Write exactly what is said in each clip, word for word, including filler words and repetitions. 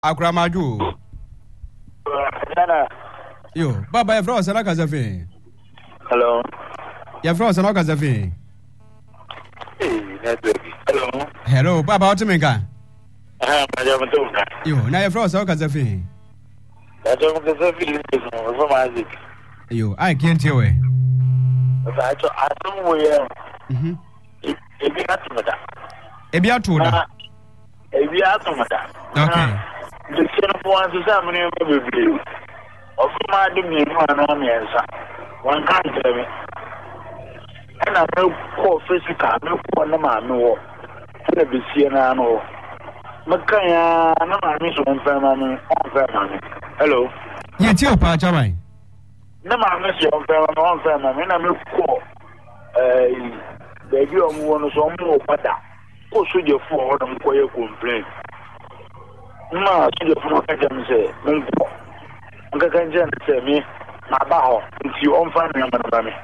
Akramaju. Yo, Baba, your friend, Sana Kazafi. Hello. Your friend, Sana Kazafi. Hello. Hello, Baba, what you make? Ah, Madam Tuna. Yo, now your friend, Sana Kazafi. That's what Kazafi is from Isaac. Yo, I can't hear you. I don't know. Mhm. If you have to matter. If you have to. If you have to matter. Okay. The same one is happening every day. Of my doing one on the answer. One can't tell me. And I know poor physical, no poor no man, no. And a bit see an animal. Makaya, no, I miss one family, one family. Hello. Yeah, tell Pachamai. No, I miss your family, one family. And I'm a poor. Baby, I'm one of some more better. Go to your phone and call your complaint. No, to the phone, I can say, no. I can just say me, my bow, if you own family, I'm me.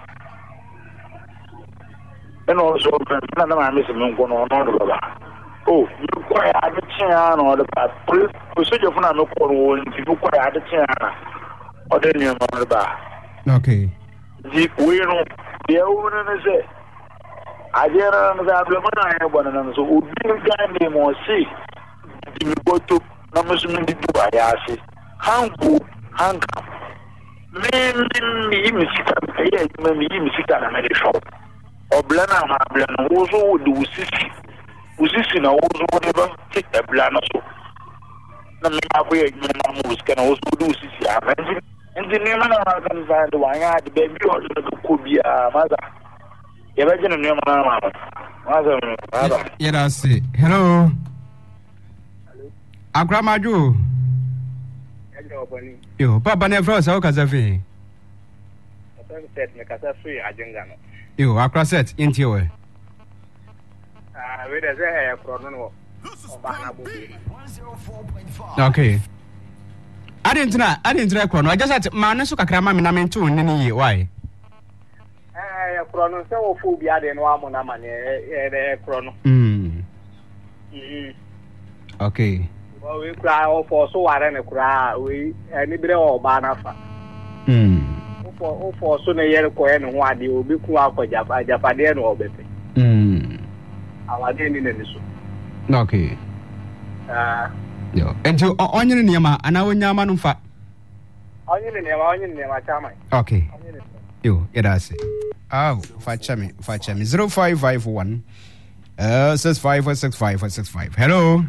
And also, none of my missing going on all oh, you quite at the chair or the bath. Procedure your phone, no call, if you quite at the chair or then you're on the bar. Okay. The we know the owner say, I dare I have one another, so would be a guy named or see. You go to Namusum to Ayasi. Hangu, Hanka. Maybe me sit maybe me sit on a medical shop. Or Blana, Blana, also would do sissy. Usisi na also whatever, take a blana so. No, my way, my can also do sissy. And the name of the can find the wine, the baby or the could be a mother. Imagine a name of mother. Yeah, I see. Hello. Akramaju. Yo, Papa never saw Kazafi. Yo, Akraset, into you. Okay. I didn't know, I didn't know. I just had Manasuka Krama and I'm two in why? Eh, chronophobia, then one man, eh, chrono. Hmm. Okay. Well, we cry all for so I don't cry. We anybody or Banafa. Hmm. For for so near Cohen, one you will be cool for Japan or better. Hmm. Our day in the Okay. Uh, yo. And to onion in Yama, and I will Yaman fat. Onion in your onion in my time. Okay. Yo, it does. Oh, Fachami, Fachami. Zero five five one. Uh, six five four six five four six five. Hello.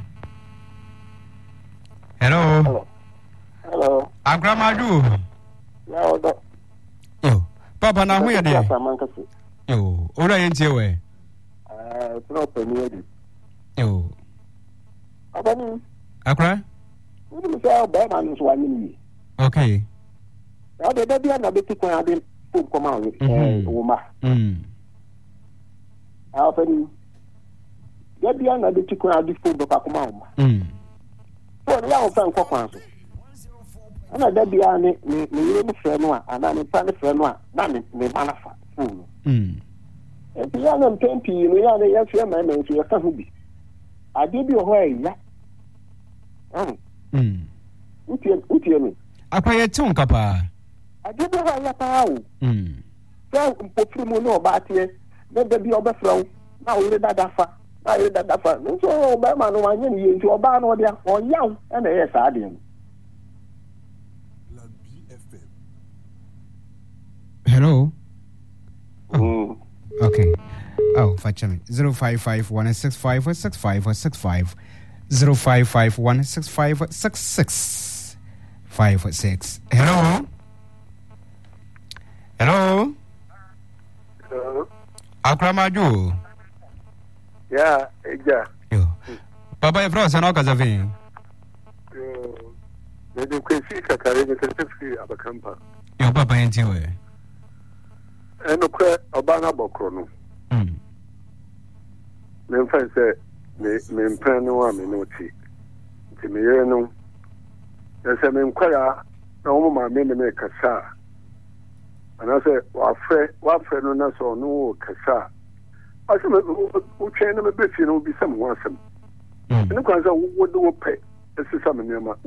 Hello. Hello. Hello. Akramaju. No, yo, Papa, now where are they? Yo, what are you into? Uh, it's not a new. Yo. Abani. Akra? What do you say about man is one minute? Okay. Now the baby and the big one have been put come out with uh woman. Hmm. Abani. Baby and the big one have been put come out. Hmm. So the young son come out. And I baby and me me me friend one and I me friend friend one. Na me me manafa. Hmm. And the young and twenty, me young and young man and you can be. I did you away, yeah. Hmm. Uti me. Apa ye tun kapa. I did you away, yeah. Hmm. So, put mu no about here. Let there be other flow. Now we that dafa. Now we that dafa. So, Obama no one yen into a ban or there or young and a yes, I didn't. Hello. Oh. Okay. Oh, Fachami. Zero five five one six five or six five or six five. Zero five five one six five six six five six. Hello. Hello. Hello. Akramaju. Yeah, yeah. Yo. Papa, you frozen all because of him. Yo. Maybe can see Kakari, the certificate of a camper. Yo, Papa, ain't you? And the crack Obana Bocrono. Hmm. Memphis said, me plan no one, me no tea. To me, you know. There's an inquiry, no my men make a sa. And I said, what friend, what friend on us or no Kasa. I said, who train them a bit, you know, be some awesome. And the question, what do we pay? esisa me nneɛma